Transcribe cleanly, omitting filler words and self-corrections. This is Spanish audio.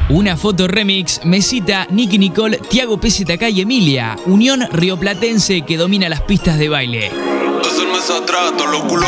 Una foto remix, Mesita, Nicky Nicole, Tiago PZK y Emilia. Unión rioplatense que domina las pistas de baile. Hacerme esa trata, los culos